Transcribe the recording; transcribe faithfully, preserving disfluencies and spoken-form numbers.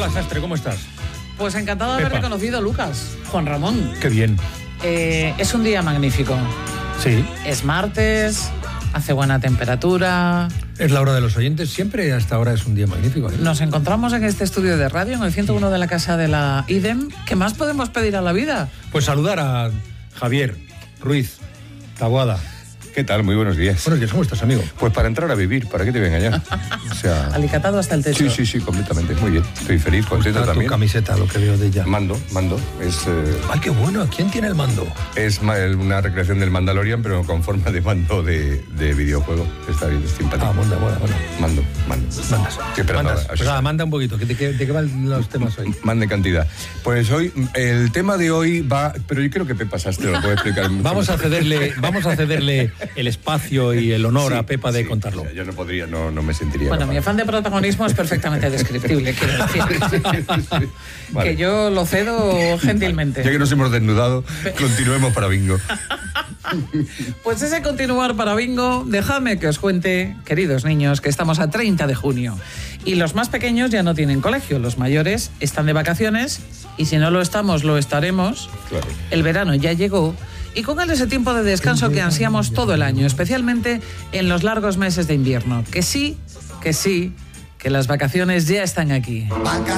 Hola, Sastre, ¿cómo estás? Pues encantado de haber Pepa. reconocido a Lucas, Juan Ramón. Qué bien. Eh, es un día magnífico. Sí. Es martes, hace buena temperatura. Es la hora de los oyentes. Siempre hasta ahora es un día magnífico, ¿eh? Nos encontramos en este estudio de radio, en el ciento uno de la Casa de la I D E M. ¿Qué más podemos pedir a la vida? Pues saludar a Javier Ruiz Taboada. ¿Qué tal? Muy buenos días. Buenos días, ¿cómo estás, amigo? Pues para entrar a vivir, ¿para qué te voy a engañar? O sea... Alicatado hasta el techo. Sí, sí, sí, completamente. Muy bien. Estoy feliz, contento Está también. tu camiseta, lo que veo de ella. Mando, mando. Es, eh, Ay, qué bueno. ¿Quién tiene el mando? es ma- una recreación del Mandalorian, pero con forma de mando de, de videojuego. Está bien, es simpático. Ah, manda, bueno, bueno. Mando, mando. Mandas. Estoy esperando Mandas. ahora. Pues nada, manda un poquito. ¿De qué, de qué van los temas hoy? Mande cantidad. Pues hoy, el tema de hoy va... Pero yo creo que Pepa Sastre lo puede explicar mucho Vamos a mejor. ceder vamos a cederle el espacio y el honor Sí, a Pepa de sí, contarlo. o sea, yo no podría, no, no me sentiría Bueno, capaz. mi afán de protagonismo es perfectamente descriptible, quiero decir. Vale. Que yo lo cedo gentilmente. Ya que nos hemos desnudado, continuemos para bingo. Pues ese continuar para bingo, dejadme que os cuente, queridos niños, que estamos a treinta de junio y los más pequeños ya no tienen colegio, los mayores están de vacaciones y si no lo estamos, lo estaremos. Claro. El verano ya llegó y con él ese tiempo de descanso que ansiamos todo el año, especialmente en los largos meses de invierno. Que sí, que sí, que las vacaciones ya están aquí.